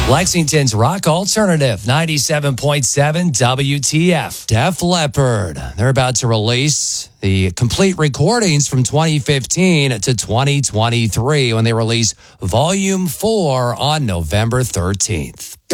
Lexington's Rock Alternative, 97.7 WTF. Def Leppard. They're about to release the complete recordings from 2015 to 2023 when they release Volume 4 on November 13th.